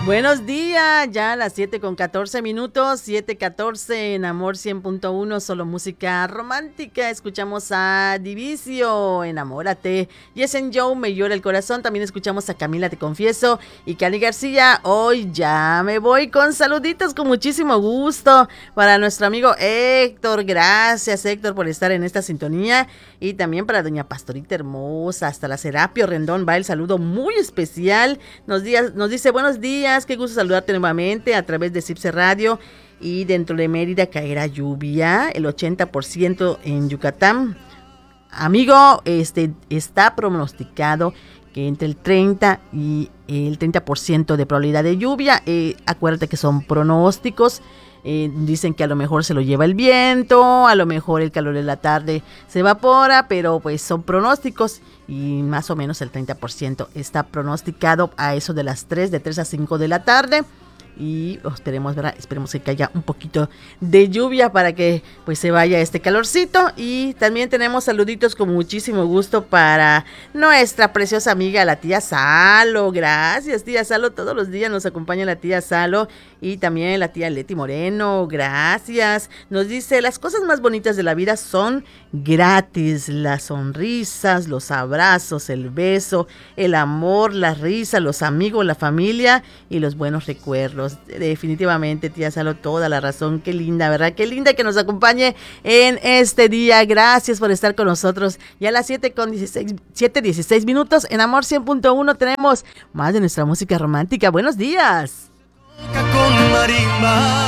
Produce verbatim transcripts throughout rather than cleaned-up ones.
Buenos días, ya a las siete con catorce minutos, siete catorce en Amor cien punto uno, solo música romántica. Escuchamos a Divisio, Enamórate, Yes and Joe, Me llora el corazón. También escuchamos a Camila, Te confieso, y Cani García, Hoy ya me voy, con saluditos con muchísimo gusto para nuestro amigo Héctor. Gracias, Héctor, por estar en esta sintonía. Y también para doña Pastorita hermosa, hasta la Serapio Rendón va el saludo muy especial. Nos, días, nos dice, buenos días, qué gusto saludarte nuevamente a través de Cipse Radio. Y dentro de Mérida caerá lluvia, el ochenta por ciento en Yucatán. Amigo, este está pronosticado que entre el treinta y el treinta por ciento de probabilidad de lluvia. Eh, acuérdate que son pronósticos. Eh, dicen que a lo mejor se lo lleva el viento, a lo mejor el calor de la tarde se evapora, pero pues son pronósticos y más o menos el treinta por ciento está pronosticado a eso de las tres, de tres a cinco de la tarde. Y esperemos, ¿verdad? Esperemos que caiga un poquito de lluvia para que pues se vaya este calorcito. Y también tenemos saluditos con muchísimo gusto para nuestra preciosa amiga, la tía Salo. Gracias, tía Salo, todos los días nos acompaña la tía Salo. Y también la tía Leti Moreno, gracias. Nos dice, las cosas más bonitas de la vida son gratis. Las sonrisas, los abrazos, el beso, el amor, la risa, los amigos, la familia y los buenos recuerdos. Definitivamente, tía Salo, toda la razón. Qué linda, ¿verdad? Qué linda que nos acompañe en este día. Gracias por estar con nosotros. Ya a las siete con dieciséis, siete dieciséis minutos en Amor cien punto uno tenemos más de nuestra música romántica. Buenos días. Con marimba,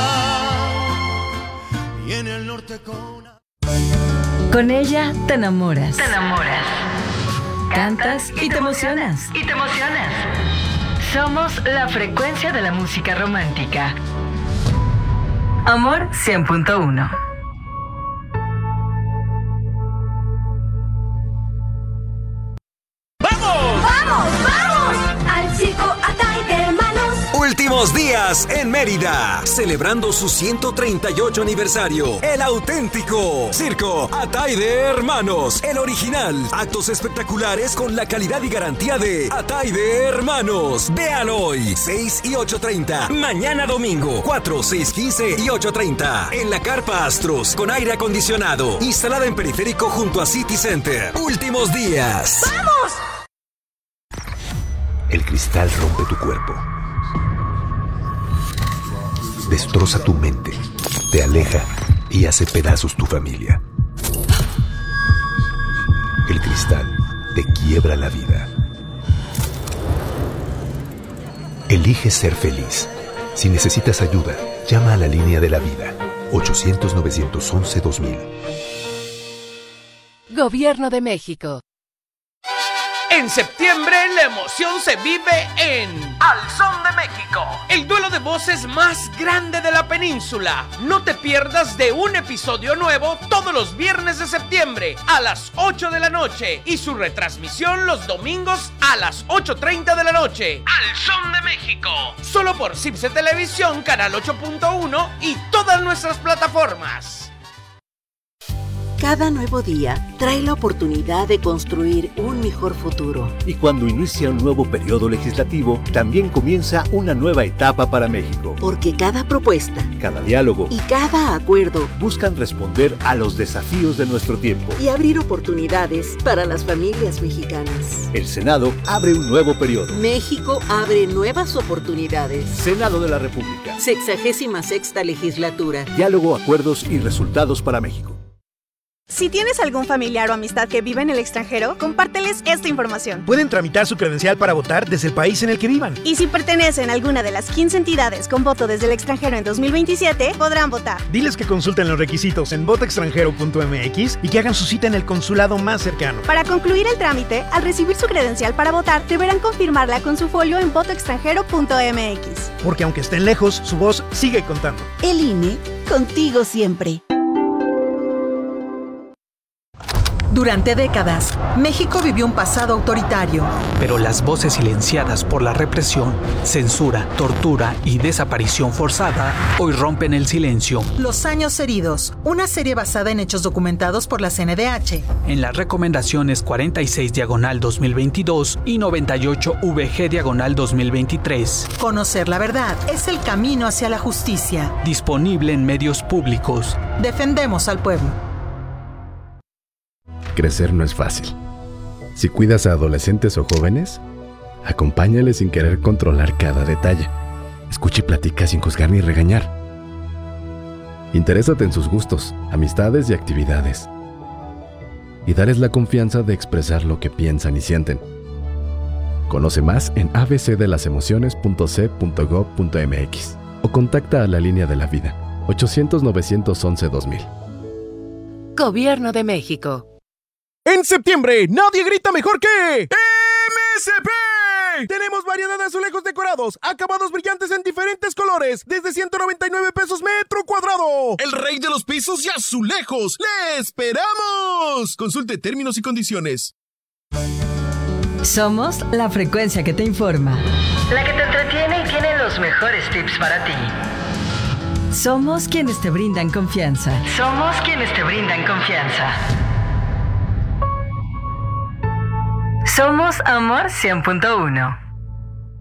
y en el norte con... Con ella te enamoras. Te enamoras. Cantas y te emocionas. Y te emocionas. Somos la frecuencia de la música romántica. Amor cien punto uno. ¡Vamos! ¡Vamos, vamos! Al circo Atay de Hermanos. Últimos días en Mérida, celebrando su ciento treinta y ocho aniversario. El auténtico Circo Atay de Hermanos, el original. Actos espectaculares con la calidad y garantía de Atay de Hermanos. Vean hoy, seis y ocho treinta. Mañana domingo, cuatro, seis, quince y ocho treinta. En la Carpa Astros, con aire acondicionado, instalada en Periférico junto a City Center. Últimos días. ¡Vamos! El cristal rompe tu cuerpo. Destroza tu mente, te aleja y hace pedazos tu familia. El cristal te quiebra la vida. Elige ser feliz. Si necesitas ayuda, llama a la línea de la vida. ochocientos, novecientos once, dos mil. Gobierno de México. En septiembre la emoción se vive en Al Son de México, el duelo de voces más grande de la península. No te pierdas de un episodio nuevo todos los viernes de septiembre a las ocho de la noche y su retransmisión los domingos a las ocho treinta de la noche. Al Son de México, solo por Cipse Televisión, canal ocho punto uno y todas nuestras plataformas. Cada nuevo día trae la oportunidad de construir un mejor futuro. Y cuando inicia un nuevo periodo legislativo, también comienza una nueva etapa para México. Porque cada propuesta, cada diálogo y cada acuerdo buscan responder a los desafíos de nuestro tiempo y abrir oportunidades para las familias mexicanas. El Senado abre un nuevo periodo. México abre nuevas oportunidades. Senado de la República. Sexagésima sexta legislatura. Diálogo, acuerdos y resultados para México. Si tienes algún familiar o amistad que vive en el extranjero, compárteles esta información. Pueden tramitar su credencial para votar desde el país en el que vivan. Y si pertenecen a alguna de las quince entidades con voto desde el extranjero en dos mil veintisiete, podrán votar. Diles que consulten los requisitos en voto extranjero punto m x y que hagan su cita en el consulado más cercano. Para concluir el trámite, al recibir su credencial para votar, deberán confirmarla con su folio en voto extranjero punto m x. Porque aunque estén lejos, su voz sigue contando. El I N E, contigo siempre. Durante décadas, México vivió un pasado autoritario. Pero las voces silenciadas por la represión, censura, tortura y desaparición forzada hoy rompen el silencio. Los años heridos, una serie basada en hechos documentados por la C N D H. En las recomendaciones cuarenta y seis diagonal dos mil veintidós y noventa y ocho V G diagonal dos mil veintitrés. Conocer la verdad es el camino hacia la justicia. Disponible en medios públicos. Defendemos al pueblo. Crecer no es fácil. Si cuidas a adolescentes o jóvenes, acompáñales sin querer controlar cada detalle. Escucha y platica sin juzgar ni regañar. Interésate en sus gustos, amistades y actividades. Y dales la confianza de expresar lo que piensan y sienten. Conoce más en a b c de las emociones punto c punto gob punto m x o contacta a la Línea de la Vida ochocientos, novecientos once, dos mil. Gobierno de México. En septiembre, nadie grita mejor que M S P. Tenemos variedad de azulejos decorados, acabados brillantes en diferentes colores, desde ciento noventa y nueve pesos metro cuadrado. El rey de los pisos y azulejos. ¡Le esperamos! Consulte términos y condiciones. Somos la frecuencia que te informa, la que te entretiene y tiene los mejores tips para ti. Somos quienes te brindan confianza. Somos quienes te brindan confianza. Somos Amor cien punto uno.